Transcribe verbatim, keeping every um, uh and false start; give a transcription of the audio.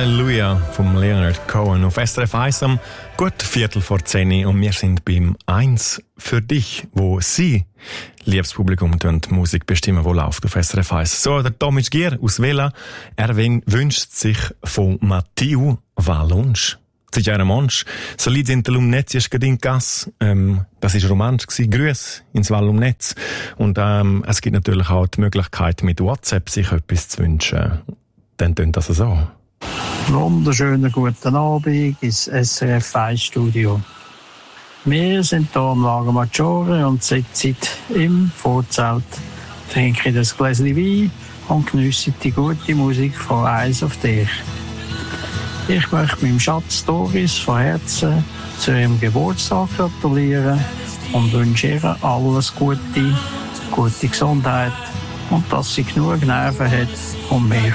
Halleluja vom Leonard Cohen auf S R F eins am gut Viertel vor zehn und wir sind beim eins für dich, wo Sie, liebes Publikum, die Musik bestimmen, die läuft auf S R F eins. So, der Tomic Gier aus Vela, er wünscht sich von Matthieu Wallonsch. Das ist ja ein Mensch. So Lied in der Lumnetz ist gerade in Gas. Ähm, das ist romantisch gewesen. Grüß ins Wallumnetz. Und, ähm, es gibt natürlich auch die Möglichkeit, mit WhatsApp sich etwas zu wünschen. Dann tönt das so. Wunderschönen guten Abend ins S R F eins Studio. Wir sind hier am Lago Maggiore und sitzen im Vorzelt, trinken das Gläschen Wein und geniessen die gute Musik von Eis auf dich. Ich möchte meinem Schatz Doris von Herzen zu ihrem Geburtstag gratulieren und wünsche ihr alles Gute, gute Gesundheit und dass sie genug Nerven hat, um mich